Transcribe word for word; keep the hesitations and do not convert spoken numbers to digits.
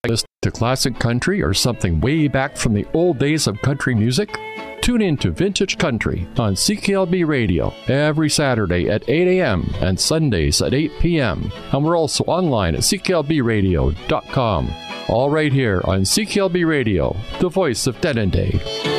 listen to classic country or something way back from the old days of country music? Tune in to Vintage Country on C K L B Radio every Saturday at eight a.m. and Sundays at eight p.m. And we're also online at c k l b radio dot com. All right here on C K L B Radio, the voice of Denendeh.